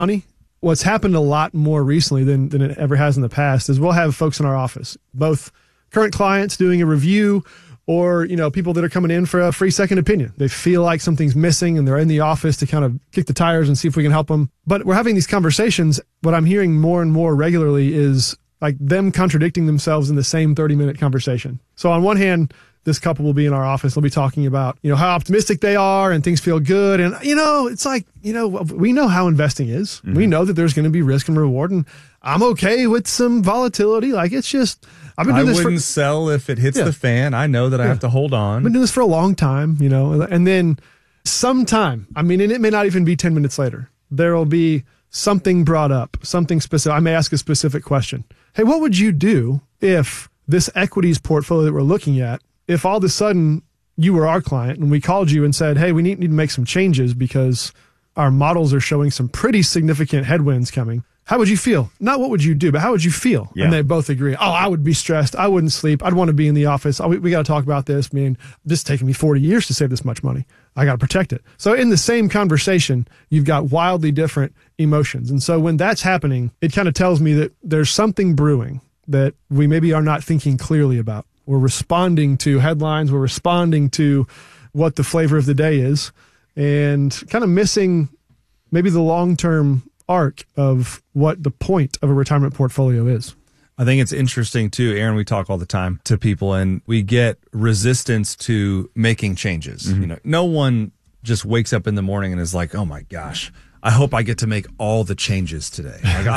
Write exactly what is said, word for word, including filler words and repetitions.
money. What's happened a lot more recently than, than it ever has in the past is we'll have folks in our office, both current clients doing a review or, you know, people that are coming in for a free second opinion. They feel like something's missing and they're in the office to kind of kick the tires and see if we can help them. But we're having these conversations. What I'm hearing more and more regularly is like them contradicting themselves in the same thirty minute conversation. So on one hand, this couple will be in our office. They'll be talking about, you know, how optimistic they are and things feel good. And, you know, it's like, you know, we know how investing is. Mm-hmm. We know that there's going to be risk and reward. And I'm okay with some volatility. Like, it's just, I've been doing I this wouldn't for, sell if it hits yeah. the fan. I know that yeah. I have to hold on. I've been doing this for a long time, you know, and then sometime, I mean, and it may not even be ten minutes later, there will be something brought up, something specific. I may ask a specific question. Hey, what would you do if this equities portfolio that we're looking at, if all of a sudden you were our client and we called you and said, hey, we need, need to make some changes because our models are showing some pretty significant headwinds coming. How would you feel? Not what would you do, but how would you feel? Yeah. And they both agree. Oh, I would be stressed. I wouldn't sleep. I'd want to be in the office. Oh, we, we got to talk about this. I mean, this is taking me forty years to save this much money. I got to protect it. So in the same conversation, you've got wildly different emotions. And so when that's happening, it kind of tells me that there's something brewing that we maybe are not thinking clearly about. We're responding to headlines. We're responding to what the flavor of the day is and kind of missing maybe the long-term arc of what the point of a retirement portfolio is. I think it's interesting too, Aaron, we talk all the time to people and we get resistance to making changes. Mm-hmm. You know, no one just wakes up in the morning and is like, oh my gosh, I hope I get to make all the changes today. Like,